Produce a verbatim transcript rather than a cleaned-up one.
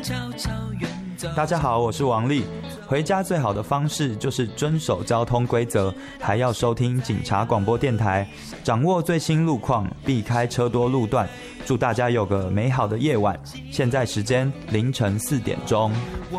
大家好，我是王丽。回家最好的方式就是遵守交通规则，还要收听警察广播电台，掌握最新路况，避开车多路段。祝大家有个美好的夜晚。现在时间凌晨四点钟。